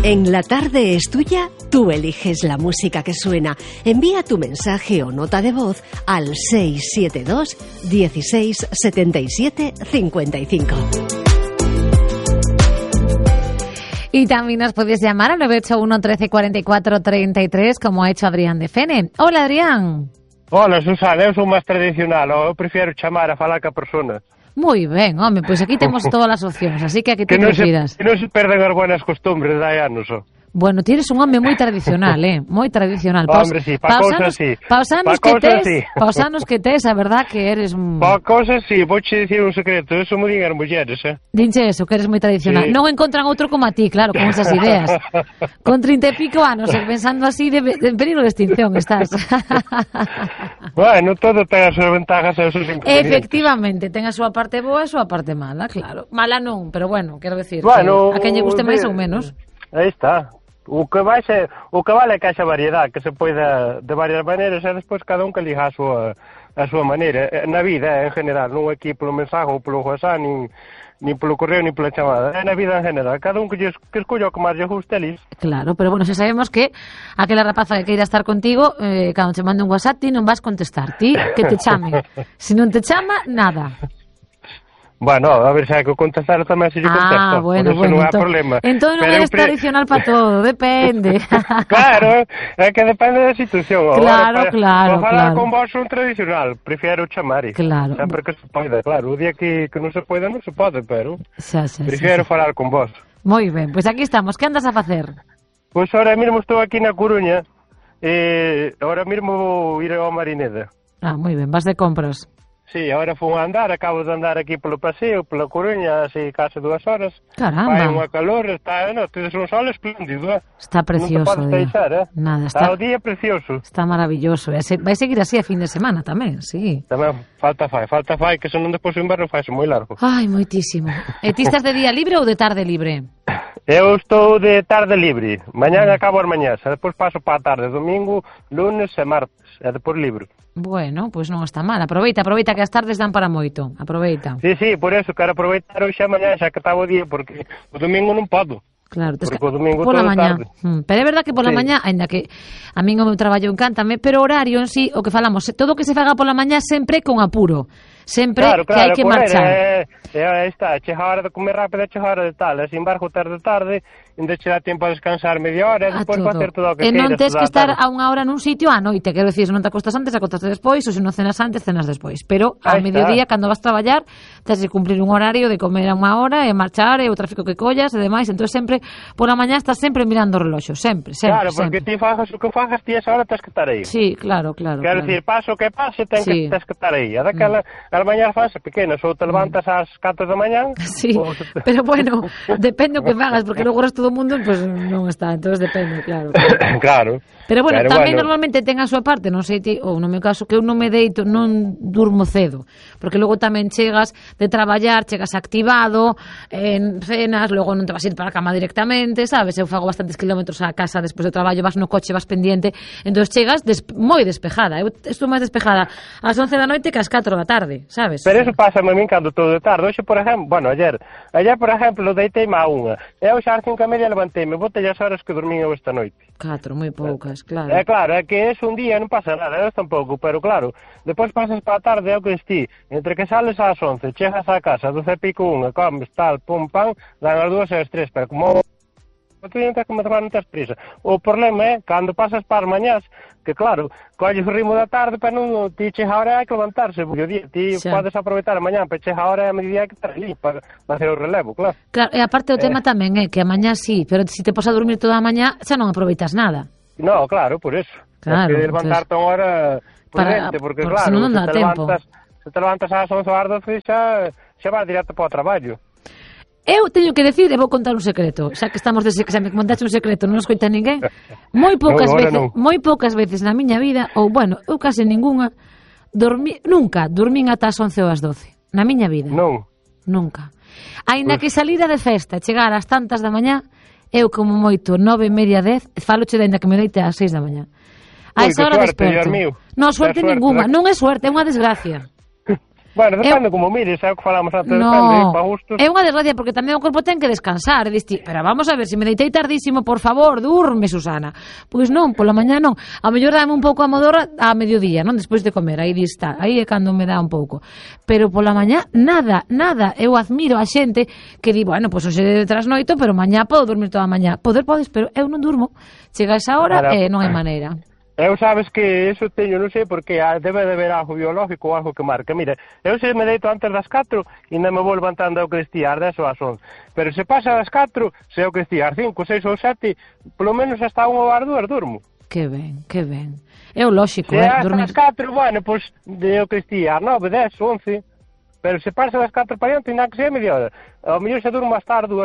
En La Tarde es Tuya, tú eliges la música que suena. Envía tu mensaje o nota de voz al 672 16 77 55. Y también nos puedes llamar al 981 13 44 33, como ha hecho Adrián de Fene. Hola, Adrián. Hola, Susana, eu sou máis tradicional, eu prefiro chamar a falar ca persona. Moi ben, home, pois aquí temos todas as opcións, así que aquí te prefiras. Que non se perden as buenas costumbres de hai anos, ó. Bueno, tienes un home moi tradicional, moi tradicional. Hombre, sí, pa cousas sí. Pa os anos que tes, a verdad que eres... Pa cousas sí, vouche dicir un secreto, eso mo din as mulleres, Dinche eso, que eres moi tradicional. Sí. Non encontran outro como a ti, claro, con esas ideas. Con 30 e pico anos, pensando así de peligro de extinción estás. Bueno, todo ten as súas ventajas e os seus inconvenientes. Efectivamente, ten a súa parte boa e a súa parte mala, claro. Mala non, pero bueno, quero decir, bueno, que a quen lle guste máis ou menos. Aí está. O que vale é que haxa variedade, que se poida de varias maneiras e despois cada un que liga a súa maneira. Na vida, en general, non aquí polo mensaje ou polo WhatsApp, nin polo correo, nin pola chamada. É na vida en general. Cada un que escolla o que máis lle guste, elis. Claro, pero bueno, xa sabemos que aquela rapaza que queira estar contigo, cando te mande un WhatsApp, ti non vas contestar. Ti que te chame. Se non te chama, nada. Bueno, a ver se hai que contestar tamén se lle contesto. Bueno, non hai problema. Entón non eres tradicional para todo, depende. Claro, é que depende da situación. Claro. Para falar con vos son tradicional, prefiero chamar. Claro. Sempre que se pode, claro. O día que non se pode, non se pode, pero prefiero falar con vos. Moi ben, pois aquí estamos. Que andas a facer? Pois ahora mesmo estou aquí na Coruña e ahora mesmo vou ir ao Marineda. Moi ben, vas de compras. Sí, agora fui a andar, acabo de andar aquí polo paseo, pola Coruña, así case 2 horas. Caramba. Vai unha calor, tedes un sol espléndido, Está precioso. Non te podes deixar, Nada, está o día precioso. Está maravilloso. Vai seguir así a fin de semana tamén, sí. Tamén falta fai, que senón despois o inverno faise moi largo. Ai, moitísimo. E ti estás de día libre ou de tarde libre? Eu estou de tarde libre. Mañán acabo as mañás, e despois paso para a tarde, domingo, lunes e martes, e despois libre. Bueno, pois non está mal. Aproveita que as tardes dan para moito. Aproveita. Sí, por eso quero aproveitar hoxe a mañá, xa que está o día, porque o domingo non podo. Claro, porque o domingo pola todo mañá. Tarde. Pero é verdad que pola mañá, aínda que a min o meu traballo encántame, pero o horario en sí, o que falamos, todo o que se faga pola mañá sempre con apuro. Sempre claro, que hai que marchar. Aí está, chega a hora de comer rápido, chega a hora de tal, sin embargo, tarde, ainda che dá tempo a descansar media hora e despois facer todo o que queiras. E non tes que estar tarde. a unha hora nun sitio á noite, quero dicir, se non te acostas antes, acostaste despois, ou se non cenas antes, cenas despois. Pero a mediodía, cando vas traballar, tes que cumplir un horario de comer a unha hora e marchar, e o tráfico que collas e demais, entón sempre, pola mañá estás sempre mirando o reloxo, sempre. Claro, porque ti fagas o que fagas, ti esa hora tens que estar aí. Sí, claro. Quero dicir, paso o que pase, tens que estar aí. A daquela, as mañás fase pequenas, ou te levantas ás 4 da mañán. Sí, pero bueno, depende o que fagas, porque logo resto do mundo pues, non está, entonces depende, claro. Claro. Pero bueno, tamén normalmente ten a súa parte, non sei ti, ou no meu caso, que eu non me deito, non durmo cedo, porque logo tamén chegas de traballar, chegas activado, en cenas, logo non te vas a ir para a cama directamente, sabes? Eu fago bastantes kilómetros á casa despois do traballo, vas no coche, vas pendiente, entón chegas moi despejada. Eu estou máis despejada ás 11 da noite que ás 4 da tarde, sabes? Pero eso pasa a min cando todo de tarde. Hoxe, por exemplo, bueno, ayer, por exemplo, deiteime a 1. E eu xa ás 5:30 levanteime, botei as horas que dormín eu esta noite. 4, moi poucas, claro. Claro, é que é un día, non pasa nada, eu tampouco, pero claro, depois pasas para a tarde, é o que esti, entre que sales ás 11, chegas á casa, 12 e pico 1, comes, tal, pum, pam, dan as 2 e as 3, pero como tú non tens como tomar, non tens prisa. O problema é, cando pasas para as mañás, que claro, colles o ritmo da tarde, pero non ti chega a hora hai que levantarse, porque o día ti podes aproveitar a mañá, pero chega a hora e a mediodía hai que estar ali para facer o relevo, claro. Claro, e aparte o tema tamén é que a mañá sí, pero se te pos a dormir toda a mañá, xa non aproveitas nada. No, claro, por eso. Claro, que levantarte unha hora prudente, porque claro, se te levantas ás 11 ou ás 12 xa vas directo para o traballo. Eu teño que decir, e vou contar un secreto, xa que estamos xa me contaste un secreto, non nos coita ninguén. Moi poucas veces na miña vida, ou bueno, eu case ningunha, nunca dormín ata as 11 ou as 12, na miña vida. Non. Nunca. Aínda que salira de festa, chegar ás tantas da mañá, eu como moito 9:30, 10, faloche de ainda que me deite ás 6 da mañá. A esa hora desperto. Non, suerte ninguna, non é suerte, é unha desgracia. Bueno, depende como mires, é o que falamos antes, depende, para gustos. É unha desgracia porque tamén o corpo ten que descansar, pero vamos a ver, se me deitei tardísimo, por favor, durme, Susana. Pois non, pola mañá non. A mellor dame un pouco a modorra a mediodía, non? Despois de comer, aí está, aí é cando me dá un pouco. Pero pola mañá, nada. Eu admiro a xente que di, bueno, pois hoxe de trasnoito, pero mañá podo dormir toda a mañá. Podes, pero eu non durmo. Chega esa hora e non hai maneira. Eu sabes que eso teño, non sei porque debe de haber algo biológico ou algo que marque. Mira, eu se me deito antes das 4 e ainda me vou levantando ao crestir ás 10 ou ás 11. Pero se pasa das 4, se eu crestir ás 5, 6 ou 7, polo menos hasta 1 ou ás 2 durmo. Que ben. É o lóxico, dormir. Se hasta das 4, bueno, pois eu crestir ás 9, 10, 11. Pero se pasa das 4 para diante, ainda que sea media hora. Ao mellor se durmo ás tarde,